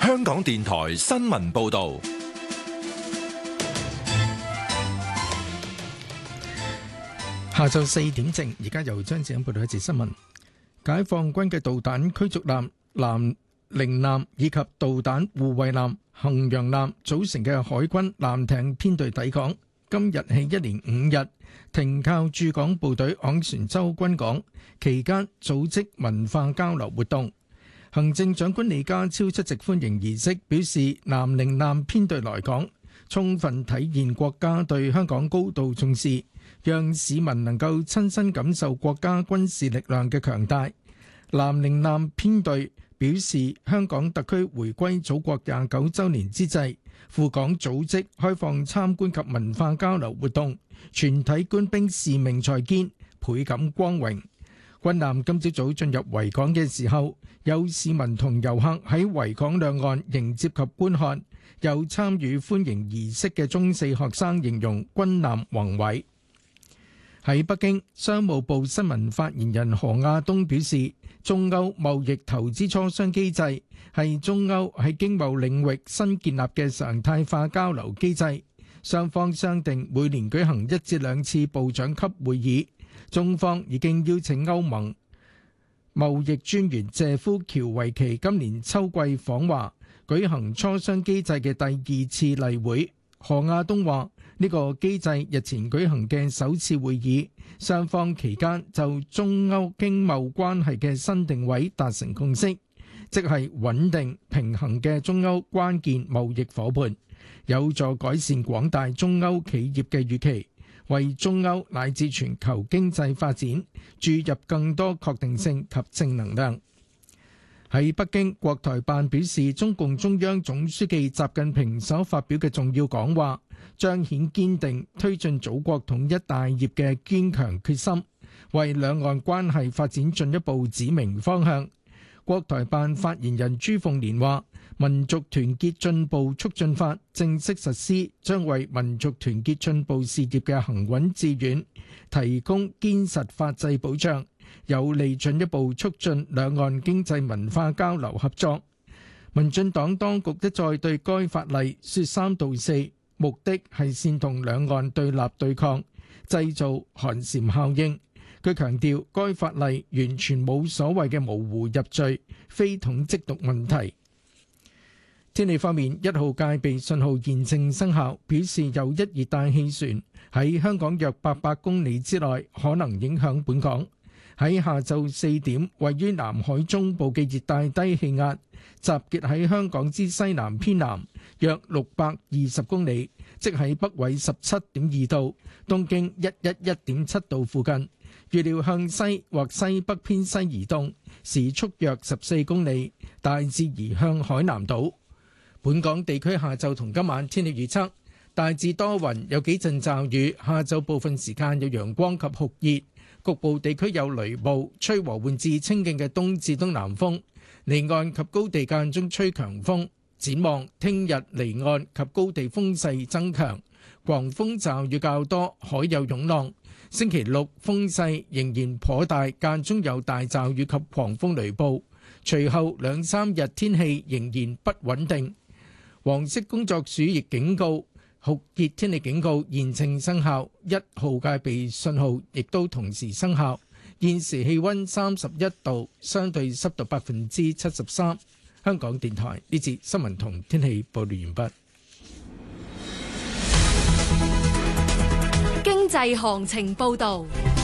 香港電台新聞報道。 下晝4點正，而家由張子欣報道一節新聞。解放軍嘅導彈驅逐艦南寧艦以及導彈護衛艦衡陽艦組成嘅海軍艦艇編隊抵港，今日起一連5日停靠駐港部隊昂船洲軍港，期間組織文化交流活動。行政長官李家超出席歡迎儀式，表示南寧艦編隊來港，充分體現國家對香港高度重視，讓市民能夠親身感受國家軍事力量嘅強大。南寧艦編隊表示，香港特區回歸祖國29週年之際，赴港組織開放參觀及文化交流活動，全體官兵使命在肩，倍感光榮。軍艦今朝早進入維港嘅時候，有市民同遊客喺維港兩岸迎接及觀看。有參與歡迎儀式嘅中四學生形容軍艦宏偉。喺北京，商務部新聞發言人何亞東表示，中歐貿易投資磋商機制係中歐喺經貿領域新建立嘅常態化交流機制，雙方商定每年舉行1至2次部長級會議。中方已經邀請歐盟貿易專員謝夫喬維奇今年秋季訪華，舉行磋商機制嘅第2次例會。何亞東話：呢個機制日前舉行嘅首次會議，雙方期間就中歐經貿關係嘅新定位達成共識，即係穩定平衡嘅中歐關鍵貿易夥伴，有助改善廣大中歐企業嘅預期，為中歐乃至全球經濟發展注入更多確定性及正能量。喺北京，國台辦表示，中共中央總書記習近平所發表嘅重要講話，彰顯堅定推進祖國統一大業嘅堅強決心，為兩岸關係發展進一步指明方向。國台辦發言人朱鳳蓮話：民族團結進步促進法正式實施，將為民族團結進步事業嘅行穩致遠提供堅實法制保障，有利進一步促進兩岸經濟文化交流合作。民進黨當局一再對該法例說三道四，目的係煽動兩岸對立對抗，製造寒蟬效應。佢強調，該法例完全冇所謂嘅模糊入罪、非統即獨問題。天氣方面，1號戒備信號現正生效，表示有一熱帶氣旋喺香港約800公里之內，可能影響本港。喺下晝4點，位於南海中部嘅熱帶低氣壓集結喺香港之西南偏南約620公里，即喺北緯17.2度、東經111.7度附近。預料向西或西北偏西移動，時速約14公里，大致移向海南島。本港地區下晝同今晚天氣預測，大致多雲，有幾陣驟雨，下晝部分時間有陽光及酷熱，局部地區有雷暴，吹和緩至清勁嘅東至東南風，離岸及高地間中吹強風。展望聽日離岸及高地風勢增強，狂風驟雨較多，海有湧浪。星期六風勢仍然頗大，間中有大驟雨及狂風雷暴。隨後2-3日天氣仍然不穩定。黃色工作暑熱警告、酷熱天氣警告現正生效，1號戒備信號亦都同時生效。現時氣溫31度，相對濕度73%。香港電台呢節新聞同天氣報道完畢。 經濟行情報道。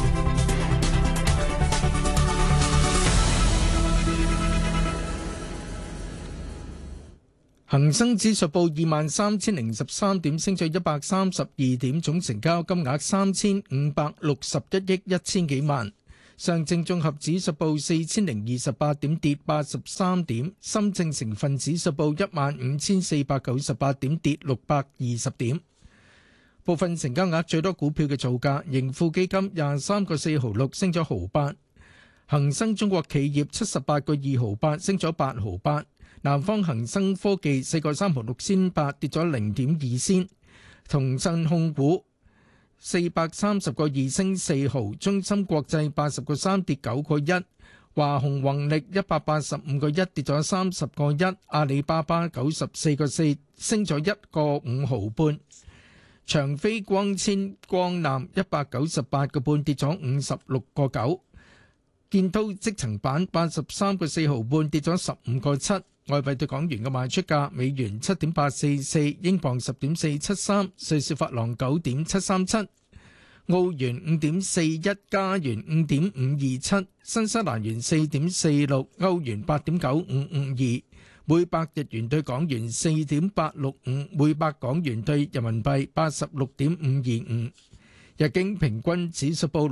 恒生指數報23,013點，升咗132點，總成交金額3,561億1千幾萬。上證綜合指數報4,028點，跌83點。深證成分指數報15,498點，跌620點。部分成交額最多股票嘅造價，盈富基金23個4毫6，升咗毫8；恒生中國企業78個2毫8，升咗8毫8；南方恒生科技4個3毫6仙8，跌咗0.2仙；騰訊控股430個2升4毫；中芯國際80個3，跌9個1； 華虹宏力185個1跌咗30個1，阿里巴巴94個4升咗1個5毫半，長飛光纖光纜198個半跌咗56個9，建滔積層板83個4毫半跌咗15個7。外幣對港元嘅賣出價：美元7.844，英鎊10.473，瑞士法郎9.737，澳元5.41，加元5.527，新西蘭元4.46，歐元8.9552，每百日元對港元4.865，每百港元對人民幣86.525。日經平均指數報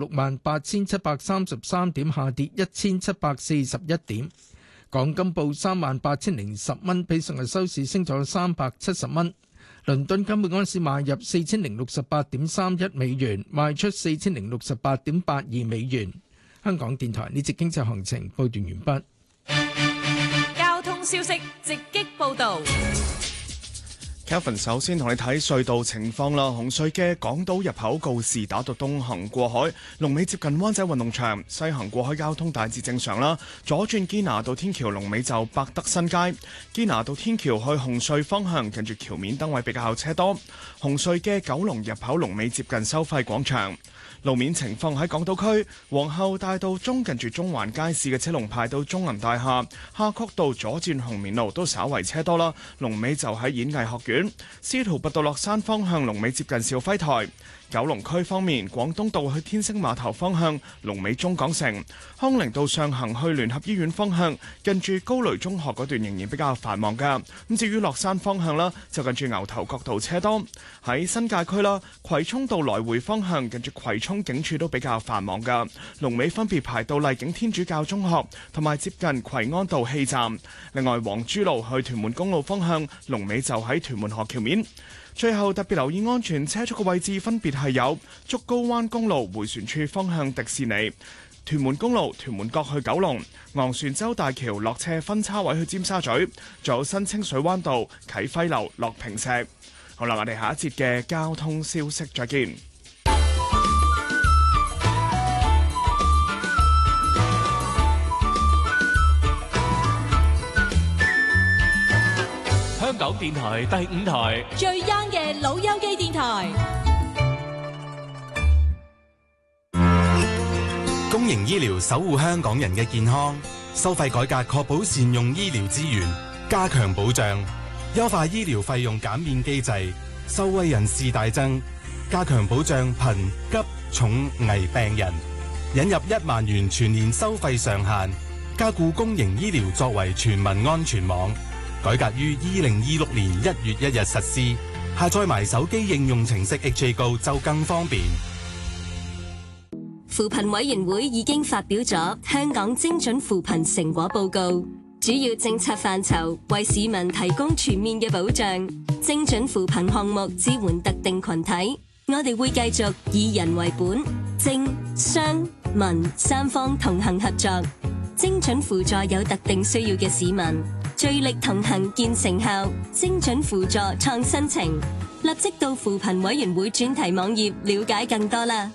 68,733點，下跌1741點。港金報38,010蚊，比上日收市升咗370蚊。倫敦金每安士買入4068.31美元，賣出4068.82美元。香港電台呢節經濟行情報道完畢。 交通消息直擊報導。 Kelvin 首先同你睇隧道情況啦。紅隧嘅港島入口告士打道東行過海，龍尾接近灣仔運動場；西行過海交通大致正常啦。左轉堅拿道天橋龍尾就百德新街，堅拿道天橋去紅隧方向近住橋面燈位比較車多。紅隧嘅九龍入口龍尾接近收費廣場。路面情況喺港島區皇后大道中近住中環街市嘅車龍排到中銀大廈，夏慤道左轉紅棉路都稍為車多啦。龍尾就喺演藝學院，司徒拔道落山方向龍尾接近兆輝台。九龍區方面，廣東道去天星碼頭方向龍尾中港城，康寧道上行去聯合醫院方向近住高雷中學嗰段仍然比較繁忙噶。咁至於落山方向啦，就近住牛頭角道車多。喺新界區啦，葵涌道來回方向近住葵涌警署都比較繁忙噶，龍尾分別排到麗景天主教中學同埋接近葵安道氣站。另外，黃珠路去屯門公路方向龍尾就喺屯門河橋面。最後特別留意安全車速嘅位置分別係有竹篙灣公路迴旋處方向迪士尼、屯門公路屯門角去九龍、昂船洲大橋落斜分叉位去尖沙咀，仲有新清水灣道啟輝樓落坪石。好啦，我哋下一節嘅交通消息再見。 香港電台第5台最 young 嘅老友記電台。 公營醫療守護香港人嘅健康，收費改革確保善用醫療資源，加強保障，優化醫療費用減免機制，受惠人士大增，加強保障貧急重危病人，引入1萬元全年收費上限，加固公營醫療作為全民安全網。改革於2026年1月1日實施，下載埋手機應用程式 HA Go 就更方便。 扶貧委員會已經發表咗香港精準扶貧成果報告，主要政策範疇為市民提供全面嘅保障。精準扶貧項目支援特定群體，我哋會繼續以人為本，政商民三方同行合作，精準輔助有特定需要嘅市民。聚力同行見成效，精準輔助創新程，立即到扶貧委員會專題網頁了解更多啦！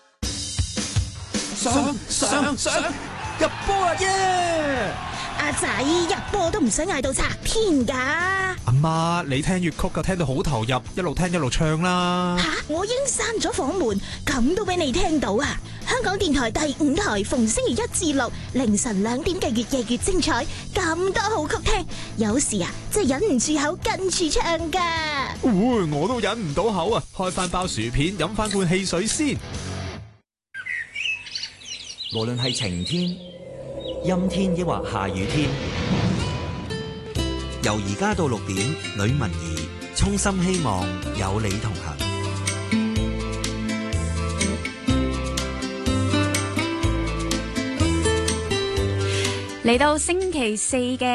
上入波啊耶！ 阿仔入波都唔使嗌到拆天噶。 阿媽，你聽粵曲就聽到好投入，一路聽一路唱啦。 吓，我已經閂咗房門，咁都俾你聽到啊！香港電台第5台逢星期1至6凌晨2點嘅越夜越精彩，咁多好曲聽，有時啊真係忍唔住口跟住唱噶。 我都忍唔到口啊！開翻包薯片，飲翻罐汽水先。 無論係晴天、陰天抑或下雨天，由而家到6點，呂文儀衷心希望有你同行。 嚟到星期4嘅